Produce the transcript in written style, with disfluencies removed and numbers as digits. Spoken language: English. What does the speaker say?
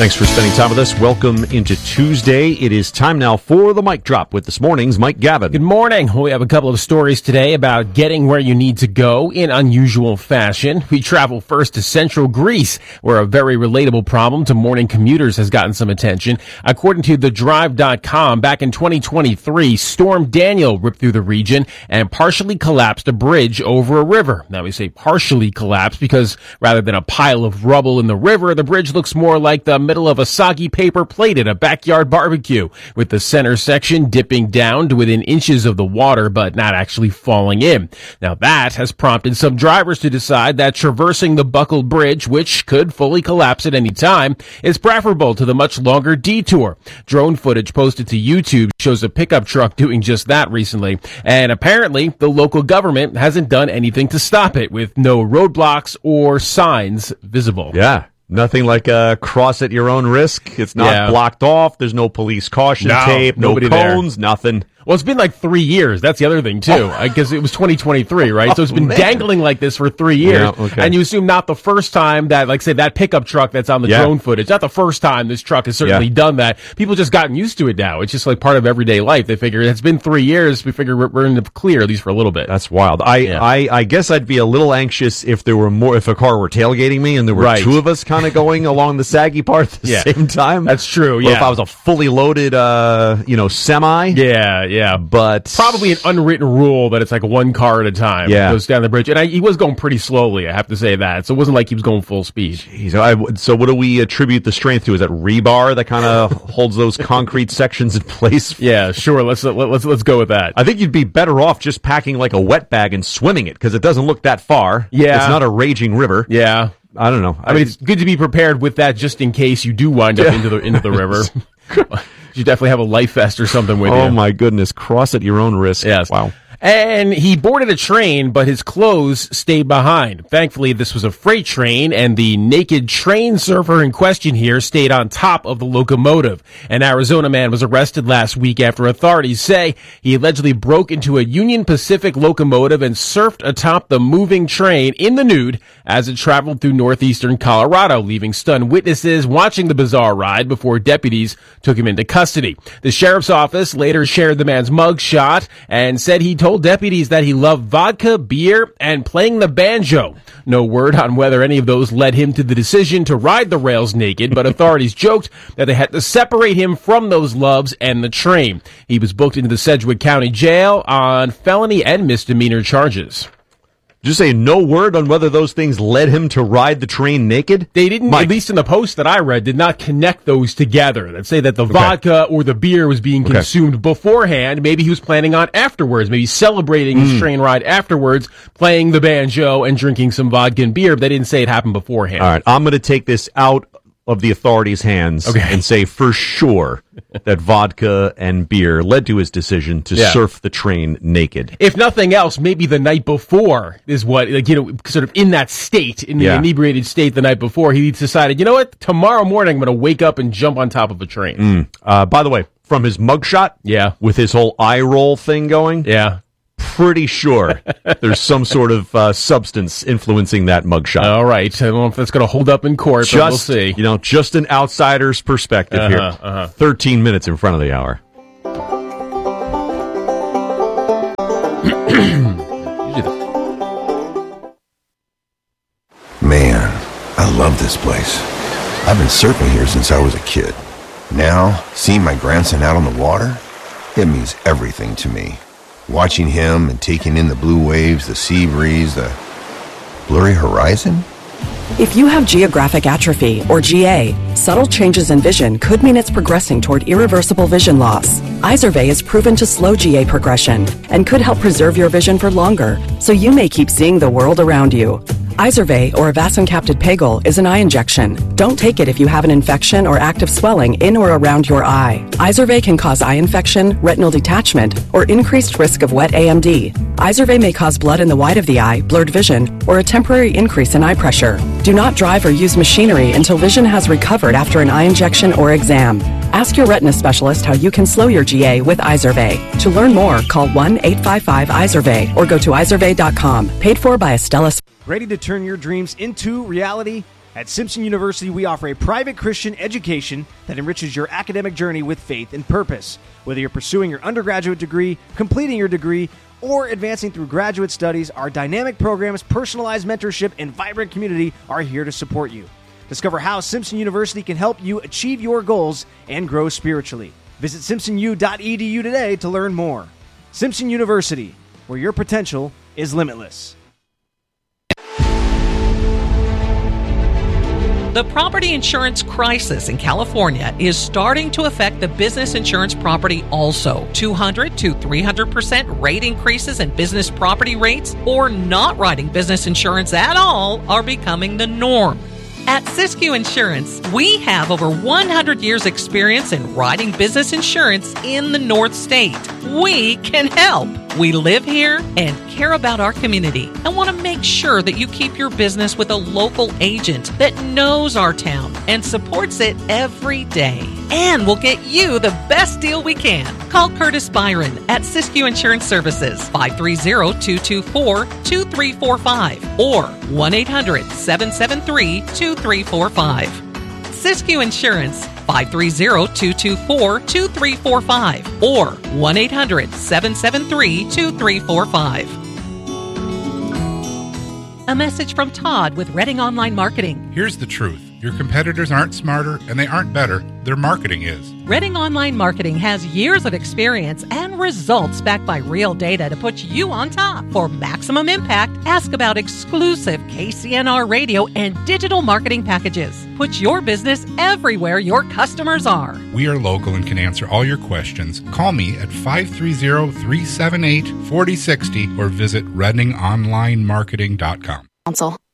Thanks for spending time with us. Welcome into Tuesday. It is time now for the Mic Drop with this morning's Mike Gavin. Good morning. We have a couple of stories today about getting where you need to go in unusual fashion. We travel first to central Greece, where a very relatable problem to morning commuters has gotten some attention. According to TheDrive.com, back in 2023, Storm Daniel ripped through the region and partially collapsed a bridge over a river. Now, we say partially collapsed because rather than a pile of rubble in the river, the bridge looks more like the middle of a soggy paper plate at a backyard barbecue, with the center section dipping down to within inches of the water but not actually falling in. Now that has prompted some drivers to decide that traversing the buckled bridge, which could fully collapse at any time, is preferable to the much longer detour. Drone footage posted to YouTube shows a pickup truck doing just that recently, and apparently the local government hasn't done anything to stop it, with no roadblocks or signs visible. Yeah. Nothing like a cross at your own risk. It's not blocked off. There's no police caution tape, no cones, nothing. Well, it's been like 3 years. That's the other thing, too. I guess it was 2023, right? So it's been dangling like this for 3 years. Yeah, okay. And you assume not the first time that, like, say, that pickup truck that's on the drone footage, not the first time this truck has certainly done that. People just gotten used to it now. It's just like part of everyday life. They figure it's been 3 years. We figure we're in the clear, at least for a little bit. That's wild. I guess I'd be a little anxious if there were more, if a car were tailgating me and there were two of us kind of going along the saggy part at the same time. That's true, Or if I was a fully loaded, semi. Yeah. But probably an unwritten rule that it's like one car at a time. Yeah. Goes down the bridge. And he was going pretty slowly, I have to say that. So it wasn't like he was going full speed. Jeez, so what do we attribute the strength to? Is that rebar that kind of holds those concrete sections in place? Yeah, sure. Let's go with that. I think you'd be better off just packing like a wet bag and swimming it, because it doesn't look that far. Yeah. It's not a raging river. Yeah. I don't know. I mean, it's good to be prepared with that just in case you do wind up into the river. You definitely have a life vest or something with you. Oh, my goodness. Cross at your own risk. Yes. Wow. And he boarded a train, but his clothes stayed behind. Thankfully, this was a freight train, and the naked train surfer in question here stayed on top of the locomotive. An Arizona man was arrested last week after authorities say he allegedly broke into a Union Pacific locomotive and surfed atop the moving train in the nude as it traveled through northeastern Colorado, leaving stunned witnesses watching the bizarre ride before deputies took him into custody. The sheriff's office later shared the man's mugshot and said he told deputies that he loved vodka, beer, and playing the banjo. No word on whether any of those led him to the decision to ride the rails naked, but authorities joked that they had to separate him from those loves and the train. He was booked into the Sedgwick County Jail on felony and misdemeanor charges. Did you say no word on whether those things led him to ride the train naked? They didn't, Mike, at least in the post that I read, did not connect those together. That say that the vodka or the beer was being consumed beforehand. Maybe he was planning on afterwards, maybe celebrating his train ride afterwards, playing the banjo and drinking some vodka and beer, but they didn't say it happened beforehand. All right, I'm going to take this out of the authorities' hands and say for sure that vodka and beer led to his decision to surf the train naked. If nothing else, maybe the night before is what, sort of in that state, in the inebriated state the night before, he decided, you know what, tomorrow morning I'm going to wake up and jump on top of a train. By the way, from his mugshot, with his whole eye roll thing going, pretty sure there's some sort of substance influencing that mugshot. All right. I don't know if that's going to hold up in court, but we'll see. Just an outsider's perspective here. 13 minutes in front of the hour. Man, I love this place. I've been surfing here since I was a kid. Now, seeing my grandson out on the water, it means everything to me. Watching him and taking in the blue waves, the sea breeze, the blurry horizon. If you have geographic atrophy, or GA, subtle changes in vision could mean it's progressing toward irreversible vision loss. Izervay is proven to slow GA progression and could help preserve your vision for longer, so you may keep seeing the world around you. Izervay, or avacincaptad pegol, is an eye injection. Don't take it if you have an infection or active swelling in or around your eye. Izervay can cause eye infection, retinal detachment, or increased risk of wet AMD. Izervay may cause blood in the white of the eye, blurred vision, or a temporary increase in eye pressure. Do not drive or use machinery until vision has recovered after an eye injection or exam. Ask your retina specialist how you can slow your GA with Izervay. To learn more, call 1-855-IZERVAY or go to izervay.com. Paid for by Astellas. Ready to turn your dreams into reality? At Simpson University, we offer a private Christian education that enriches your academic journey with faith and purpose. Whether you're pursuing your undergraduate degree, completing your degree, or advancing through graduate studies, our dynamic programs, personalized mentorship, and vibrant community are here to support you. Discover how Simpson University can help you achieve your goals and grow spiritually. Visit simpsonu.edu today to learn more. Simpson University, where your potential is limitless. The property insurance crisis in California is starting to affect the business insurance property also. 200 to 300% rate increases in business property rates or not writing business insurance at all are becoming the norm. At Siskiyou Insurance, we have over 100 years experience in writing business insurance in the North State. We can help. We live here and care about our community and want to make sure that you keep your business with a local agent that knows our town and supports it every day. And we'll get you the best deal we can. Call Curtis Byron at Siskiyou Insurance Services, 530-224-2345 or 1-800-773-2345. Siskiyou Insurance, 530-224-2345 or 1-800-773-2345. A message from Todd with Redding Online Marketing. Here's the truth. Your competitors aren't smarter and they aren't better. Their marketing is. Redding Online Marketing has years of experience and results backed by real data to put you on top. For maximum impact, ask about exclusive KCNR radio and digital marketing packages. Put your business everywhere your customers are. We are local and can answer all your questions. Call me at 530-378-4060 or visit reddingonlinemarketing.com. Council.